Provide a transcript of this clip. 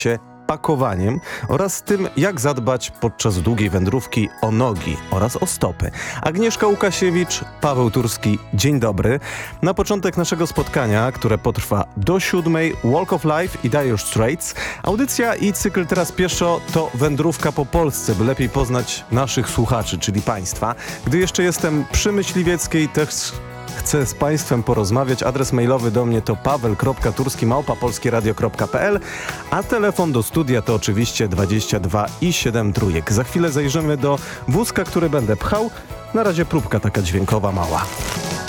się pakowaniem oraz tym, jak zadbać podczas długiej wędrówki o nogi oraz o stopy. Agnieszka Łukasiewicz, Paweł Turski, dzień dobry. Na początek naszego spotkania, które potrwa do 7:00, Walk of Life i Dire Straits. Audycja i cykl Teraz Pieszo to wędrówka po Polsce, by lepiej poznać naszych słuchaczy, czyli Państwa. Gdy jeszcze jestem przy Myśliwieckiej, też chcę z Państwem porozmawiać. Adres mailowy do mnie to paweł.turski@polskieradio.pl, a telefon do studia to oczywiście 22 i 7 trójek. Za chwilę zajrzymy do wózka, który będę pchał. Na razie próbka taka dźwiękowa mała.